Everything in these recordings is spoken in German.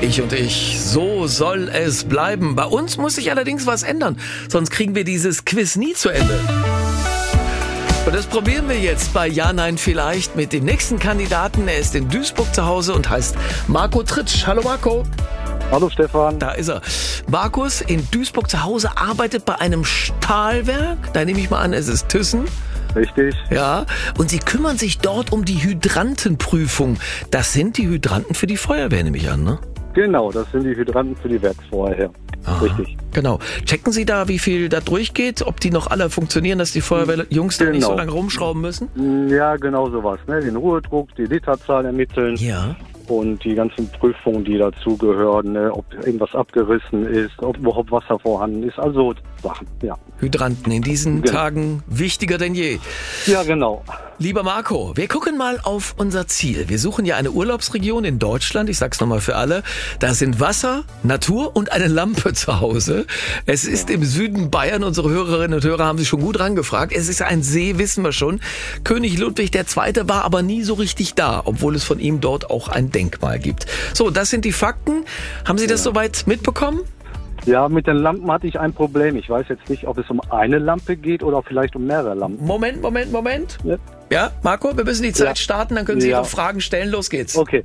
Ich und ich, so soll es bleiben. Bei uns muss sich allerdings was ändern, sonst kriegen wir dieses Quiz nie zu Ende. Und das probieren wir jetzt bei Ja, Nein, Vielleicht mit dem nächsten Kandidaten. Er ist in Duisburg zu Hause und heißt Marco Tritsch. Hallo Marco. Hallo Stefan. Da ist er. Markus in Duisburg zu Hause arbeitet bei einem Stahlwerk. Da nehme ich mal an, es ist Thyssen. Richtig. Ja, und Sie kümmern sich dort um die Hydrantenprüfung. Das sind die Hydranten für die Feuerwehr, nehme ich an, ne? Genau, das sind die Hydranten für die Werksfeuerwehr. Richtig. Genau. Checken Sie da, wie viel da durchgeht? Ob die noch alle funktionieren, dass die Feuerwehrjungs da nicht so lange rumschrauben müssen? Ja, genau sowas. Ne? Den Ruhedruck, die Literzahl ermitteln. Ja. Und die ganzen Prüfungen, die dazugehören, ne? Ob irgendwas abgerissen ist, ob überhaupt Wasser vorhanden ist. Also Sachen, ja. Hydranten in diesen Tagen wichtiger denn je. Ja, genau. Lieber Marco, wir gucken mal auf unser Ziel. Wir suchen ja eine Urlaubsregion in Deutschland. Ich sag's nochmal für alle. Da sind Wasser, Natur und eine Lampe zu Hause. Es ist im Süden Bayern. Unsere Hörerinnen und Hörer haben sich schon gut rangefragt. Es ist ein See, wissen wir schon. König Ludwig II. War aber nie so richtig da, obwohl es von ihm dort auch ein Denkmal gibt. So, das sind die Fakten. Haben Sie das soweit mitbekommen? Ja, mit den Lampen hatte ich ein Problem. Ich weiß jetzt nicht, ob es um eine Lampe geht oder vielleicht um mehrere Lampen. Moment. Ja, Ja, Marco, wir müssen die Zeit starten, dann können Sie Ihre Fragen stellen. Los geht's. Okay.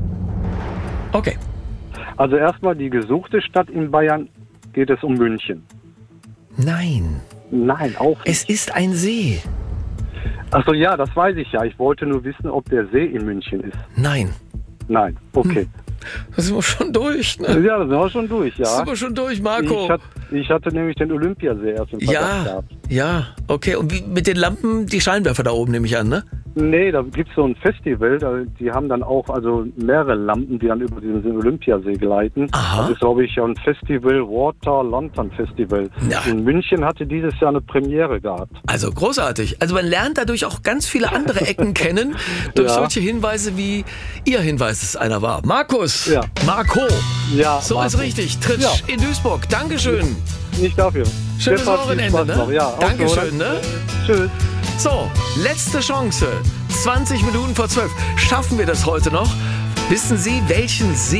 Also erstmal die gesuchte Stadt in Bayern, geht es um München. Nein, Nein, auch nicht. es ist ein See. Achso, ja, das weiß ich ja. Ich wollte nur wissen, ob der See in München ist. Nein. Nein, okay. Da sind wir schon durch, ne? Ja, da sind wir schon durch, ja. Sind wir schon durch, Marco? Ich hatte nämlich den Olympiasee erst im Verdacht gehabt. Ja, okay. Und wie mit den Lampen, die Scheinwerfer da oben nehme ich an, ne? Nee, da gibt's so ein Festival, die haben dann auch also mehrere Lampen, die dann über diesen Olympiasee gleiten. Aha. Das ist, glaube ich, ein Festival, Water Lantern Festival. Ja. In München hatte dieses Jahr eine Premiere gehabt. Also großartig. Also man lernt dadurch auch ganz viele andere Ecken kennen, durch solche Hinweise, wie Ihr Hinweis es einer war. Markus, Ja. Marco, Ja, so ist richtig. Tritsch in Duisburg. Dankeschön. Nicht dafür. Schönes Stefan, viel Wochenende, Spaß ne? noch. Ja, Dankeschön, ne? Tschüss. So, letzte Chance. 20 Minuten vor 12. Schaffen wir das heute noch? Wissen Sie, welchen See